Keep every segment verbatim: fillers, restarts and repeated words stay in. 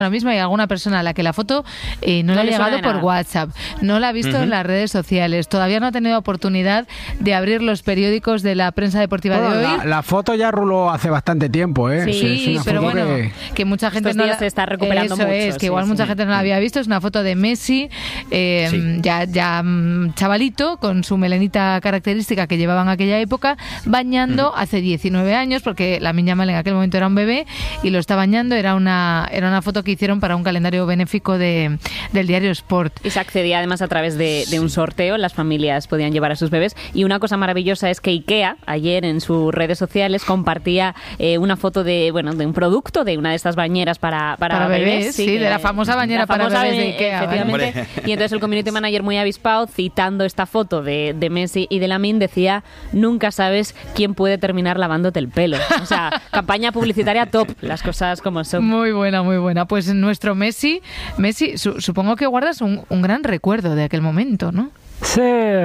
Lo mismo hay alguna persona a la que la foto eh, no, no le ha llegado por WhatsApp, no la ha visto uh-huh. en las redes sociales, todavía no ha tenido oportunidad de abrir los periódicos de la prensa deportiva bueno, de hoy. La, la foto ya ruló hace bastante tiempo, ¿eh? Sí, sí, sí pero bueno, que, que mucha gente Estos no la, se está recuperando eso mucho. es, que sí, igual sí. mucha gente no la había visto. Es una foto de Messi, eh, sí. ya, ya chavalito, con su melenita característica que llevaba en aquella época, bañando uh-huh. hace diecinueve años, porque la Lamine Yamal en aquel momento era un bebé y lo está bañando. Era una, era una foto que hicieron para un calendario benéfico de, del diario Sport. Y se accedía además a través de, de un sorteo, las familias podían llevar a sus bebés. Y una cosa maravillosa es que IKEA ayer en sus redes sociales compartía eh, una foto de bueno de un producto, de una de estas bañeras para, para, para bebés, bebés sí, sí de la famosa bañera la famosa para bebés be- de IKEA. Efectivamente. ¿Vale? Y entonces el community manager, muy avispado, citando esta foto de, de Messi y de Lamine, decía: nunca sabes quién puede terminar lavándote el pelo. O sea, campaña publicitaria top, las cosas como son. Muy buena, muy buena. Pues nuestro Messi Messi, su, supongo que guardas un, un gran recuerdo de aquel momento, ¿no? Sí,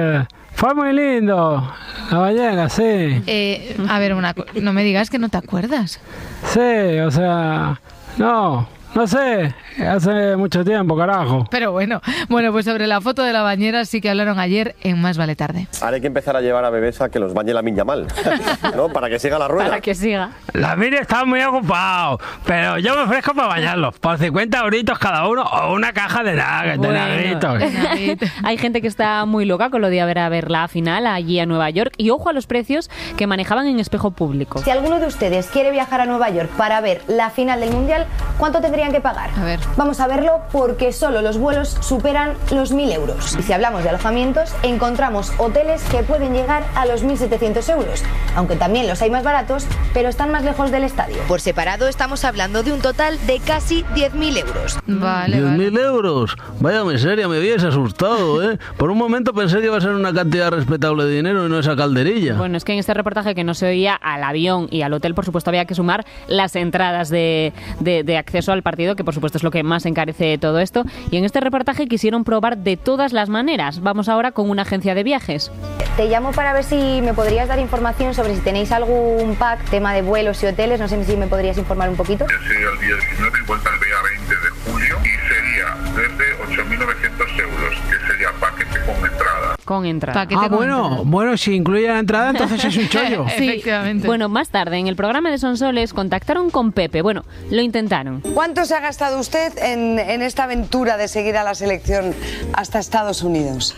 fue muy lindo. La ballena, sí. Eh, a ver, una, no me digas que no te acuerdas. Sí, o sea, no, no sé, hace mucho tiempo, carajo. Pero bueno, bueno, pues sobre la foto de la bañera sí que hablaron ayer en Más Vale Tarde. Ahora hay que empezar a llevar a bebés a que los bañe Lamine Yamal, ¿no? Para que siga la rueda. Para que siga. Lamine está muy ocupado, pero yo me ofrezco para bañarlos, por cincuenta euritos cada uno o una caja de nuggets, bueno, de nuggitos. Hay gente que está muy loca con lo de ver a ver la final allí a Nueva York. Y ojo a los precios que manejaban en Espejo Público. Si alguno de ustedes quiere viajar a Nueva York para ver la final del Mundial, ¿cuánto tendrían que pagar? A ver. Vamos a verlo porque solo los vuelos superan los mil euros. Y si hablamos de alojamientos, encontramos hoteles que pueden llegar a los mil setecientos euros, aunque también los hay más baratos, pero están más lejos del estadio. Por separado estamos hablando de un total de casi diez mil euros. Vale, ¿diez mil euros? Vaya miseria, me habías asustado, ¿eh? Por un momento pensé que iba a ser una cantidad respetable de dinero y no esa calderilla. Bueno, es que en este reportaje, que no se oía, al avión y al hotel, por supuesto, había que sumar las entradas de, de, de acceso al partido, que por supuesto es lo que más encarece todo esto. Y en este reportaje quisieron probar de todas las maneras. Vamos ahora con una agencia de viajes. Te llamo para ver si me podrías dar información sobre si tenéis algún pack, tema de vuelos y hoteles. No sé si me podrías informar un poquito. Sería el día diecinueve y vuelta el día veinte de julio y sería desde ocho mil novecientos euros, que sería paquete con entrada. Con entrada. Paquete ah, con bueno, entrada. Bueno, si incluye la entrada, entonces es un chollo. Sí, efectivamente. Bueno, más tarde, en el programa de Sonsoles, contactaron con Pepe. Bueno, lo intentaron. ¿Cuánto se ha gastado usted en, en esta aventura de seguir a la selección hasta Estados Unidos?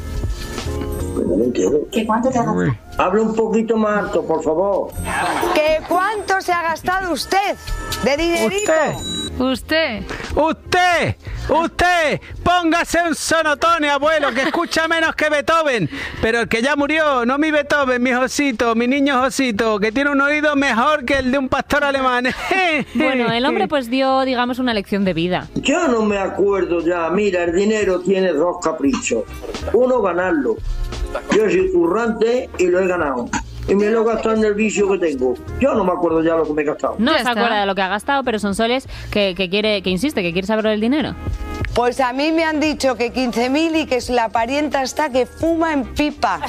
¿Qué cuánto te ha gastado? Habla un poquito más alto, por favor. ¿Qué cuánto se ha gastado usted de dinerito? ¿Usted? ¿Usted? ¿Usted? ¿Usted? Póngase un sonotone, abuelo, que escucha menos que Beethoven. Pero el que ya murió, no mi Beethoven, mi Josito, mi niño Josito, que tiene un oído mejor que el de un pastor alemán. Bueno, el hombre pues dio, digamos, una lección de vida. Yo no me acuerdo ya. Mira, el dinero tiene dos caprichos. Uno, ganarlo. Yo soy currante y lo he ganado. Y me lo he gastado en el vicio que tengo. Yo no me acuerdo ya lo que me he gastado. No se acuerda de lo que ha gastado, pero Sonsoles que, que quiere, que insiste, que quiere saber el dinero. Pues a mí me han dicho que quince mil y que la parienta está que fuma en pipa.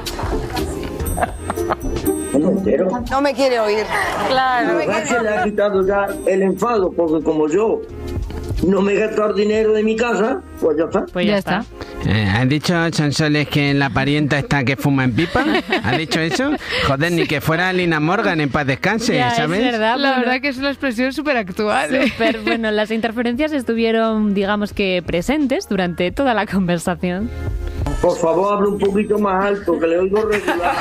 No me entero. No me quiere oír. Claro. No me se le ha quitado ya el enfado, porque como yo no me he gastado dinero de mi casa, pues ya está. Pues ya, ya está. está. Eh, ¿Han dicho, Sonsoles, que la parienta está que fuma en pipa? ¿Han dicho eso? Joder, ni que fuera Lina Morgan en paz descanse, ya, ¿sabes? Es verdad, la bueno. verdad que es una expresión súper actual. ¿eh? Súper, bueno, las interferencias estuvieron, digamos que, presentes durante toda la conversación. Por favor, hable un poquito más alto, que le oigo regular.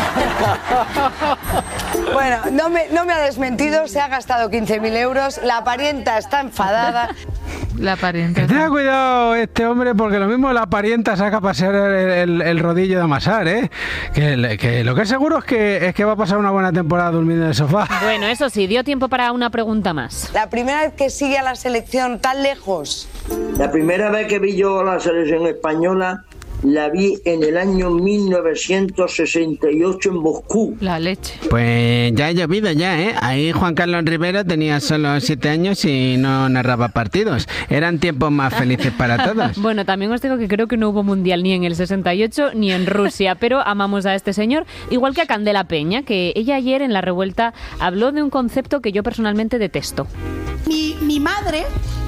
Bueno, no me, no me ha desmentido, se ha gastado quince mil euros, la parienta está enfadada. La parienta. Que tenga cuidado este hombre, porque lo mismo la parienta saca a pasear el, el, el rodillo de amasar, ¿eh? Que, que lo que es seguro es que, es que va a pasar una buena temporada durmiendo en el sofá. Bueno, eso sí, dio tiempo para una pregunta más. La primera vez que sigue a la selección tan lejos. La primera vez que vi yo a la selección española La vi en el año mil novecientos sesenta y ocho en Moscú. La leche. Pues ya ha llovido ya, ¿eh? Ahí Juan Carlos Rivero tenía solo siete años y no narraba partidos. Eran tiempos más felices para todos. Bueno, también os digo que creo que no hubo mundial ni en el sesenta y ocho ni en Rusia, pero amamos a este señor, igual que a Candela Peña, que ella ayer en La Revuelta habló de un concepto que yo personalmente detesto. Mi, mi madre